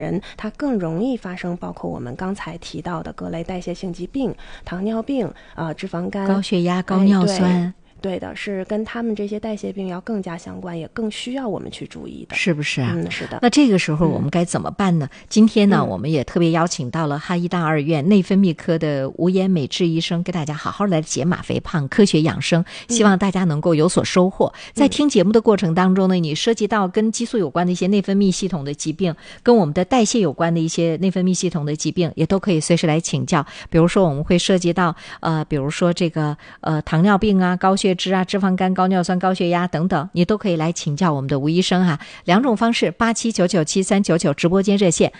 人他更容易发生包括我们刚才提到的各类代谢性疾病、糖尿病脂肪肝、 高血压、高尿酸。 对的，是跟他们这些代谢病要更加相关，也更需要我们去注意的， 是不是啊？ 是的。 那这个时候我们该怎么办呢？今天呢，我们也特别邀请到了哈医大二院内分泌科的吴妍美治医生，给大家好好来解码肥胖，科学养生，希望大家能够有所收获。在听节目的过程当中呢，你涉及到跟激素有关的一些内分泌系统的疾病，跟我们的代谢有关的一些内分泌系统的疾病，也都可以随时来请教。比如说我们会涉及到比如说这个糖尿病啊、高血脂啊、脂肪肝、高尿酸、高血压等等，你都可以来请教我们的吴医生哈。两种方式，87997399直播间热线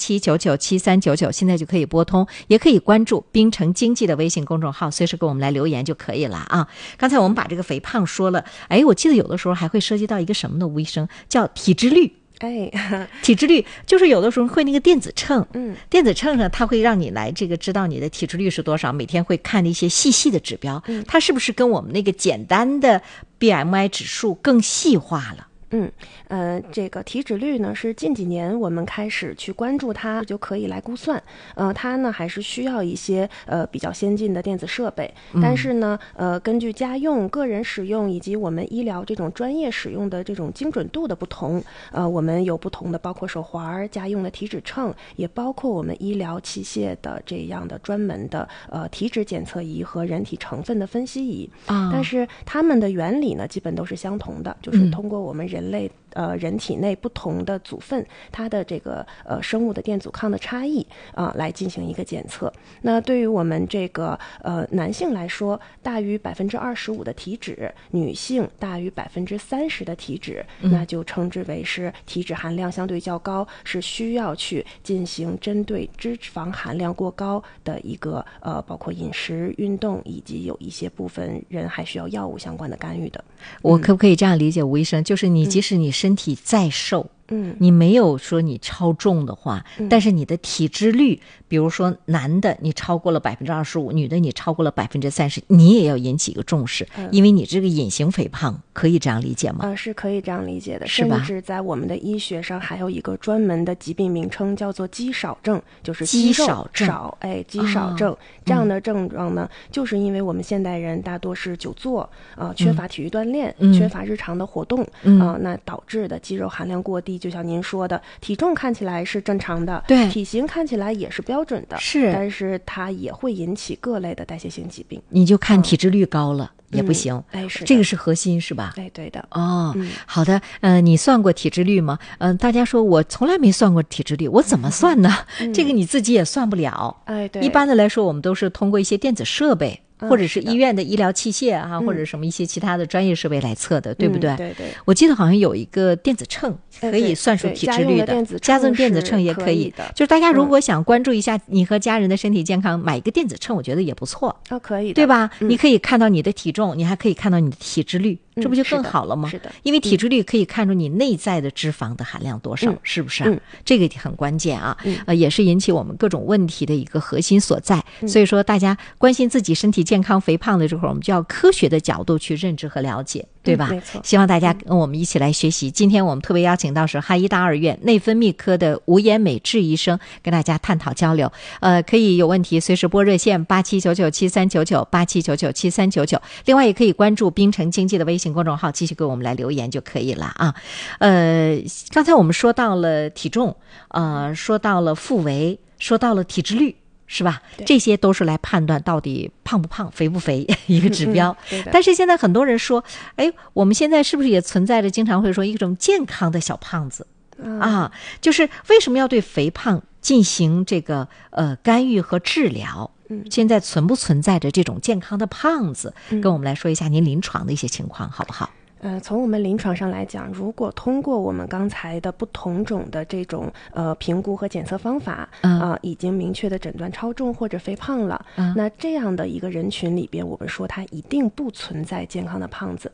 87997399，现在就可以拨通，也可以关注冰城经济的微信公众号，随时给我们来留言就可以了啊。刚才我们把这个肥胖说了，我记得有的时候还会涉及到一个什么呢？吴医生，叫体脂率。体脂率就是有的时候会那个电子秤，电子秤呢，它会让你来这个知道你的体脂率是多少，每天会看一些细细的指标，它是不是跟我们那个简单的 BMI 指数更细化了？ 这个体脂率呢是近几年我们开始去关注它就可以来估算，它呢还是需要一些比较先进的电子设备，但是呢根据家用、个人使用以及我们医疗这种专业使用的这种精准度的不同，我们有不同的包括手环、家用的体脂秤，也包括我们医疗器械的这样的专门的体脂检测仪和人体成分的分析仪，但是它们的原理呢基本都是相同的，就是通过我们人类人体内不同的组分，它的这个生物的电阻抗的差异来进行一个检测。那对于我们这个男性来说，大于25%的体脂，女性大于30%的体脂，那就称之为是体脂含量相对较高，是需要去进行针对脂肪含量过高的一个包括饮食、运动以及有一些部分人还需要药物相关的干预的。 我可不可以这样理解，吴医生，就是你即使你身体再瘦，你没有说你超重的话，但是你的体脂率，比如说男的你超过了25%，女的你超过了30%，你也要引起一个重视，因为你这个隐形肥胖，可以这样理解吗？ 是可以这样理解的， 是吧？ 甚至在我们的医学上还有一个专门的疾病名称叫做肌少症，就是肌少症， 肌少症这样的症状呢，就是因为我们现代人大多是久坐缺乏体育锻炼，缺乏日常的活动那导致的肌肉含量过低，就像您说的，体重看起来是正常的， 对， 体型看起来也是标准的， 是， 但是它也会引起各类的代谢性疾病。 你就看体脂率高了也不行， 是这个是核心是吧？ 对的。 好的，你算过体脂率吗？大家说我从来没算过体脂率，我怎么算呢？这个你自己也算不了。 对， 一般的来说，我们都是通过一些电子设备。或者是医院的医疗器械或者什么一些其他的专业设备来测的，对不对？ 对对。 我记得好像有一个电子秤可以算出体脂率的，家用电子秤也可以。就是大家如果想关注一下你和家人的身体健康，买一个电子秤，我觉得也不错。 可以的， 对吧？你可以看到你的体重，你还可以看到你的体脂率，这不就更好了吗？ 是的， 因为体脂率可以看出你内在的脂肪的含量多少，是不是？这个很关键啊，也是引起我们各种问题的一个核心所在。所以说，大家关心自己身体健康、肥胖的这会儿，我们就要科学的角度去认知和了解，对吧？ 没错。 希望大家跟我们一起来学习。今天我们特别邀请到是哈医大二院内分泌科的吴妍美治医生，跟大家探讨交流。可以有问题随时拨热线87997399 87997399，另外也可以关注冰城经济的微信公众号，继续给我们来留言就可以了啊。刚才我们说到了体重，说到了腹围，说到了体脂率。是吧？这些都是来判断到底胖不胖、肥不肥一个指标。但是现在很多人说，我们现在是不是也存在着经常会说一种健康的小胖子就是为什么要对肥胖进行这个干预和治疗？现在存不存在着这种健康的胖子？跟我们来说一下您临床的一些情况好不好？ 从我们临床上来讲，如果通过我们刚才的不同种的这种评估和检测方法已经明确的诊断超重或者肥胖了，那这样的一个人群里边，我们说他一定不存在健康的胖子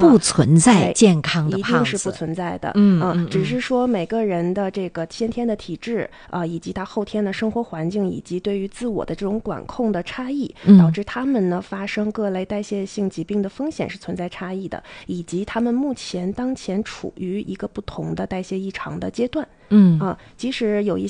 不存在健康的胖子， 一定是不存在的。只是说每个人的这个先天的体质以及他后天的生活环境，以及对于自我的这种管控的差异，导致他们呢发生各类代谢性疾病的风险是存在差异的，以及他们当前处于一个不同的代谢异常的阶段。即使有一